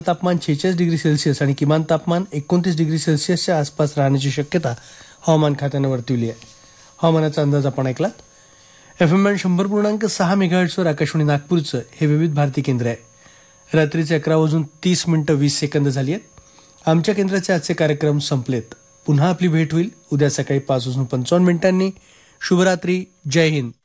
तापमान 46 degree Celsius आणि किमान तापमान 29 डिग्री सेल्सिअसच्या आसपास राहण्याची शक्यता हवामान खात्यानं वर्तवली आहे. हवामानाचा अंदाज आपण ऐकलात. FM 100.6 मेगाहर्ट्झवर आकाशवाणी नागपूरचं हे विविध भारती केंद्र आहे. रात्रीचे 11:30 झाली आहेत. आमच्या केंद्राचे आजचे कार्यक्रम संपलेत. पुन्हा आपली भेट होईल उद्या सकाळी 5:55 शुभरात्री. जय हिंद.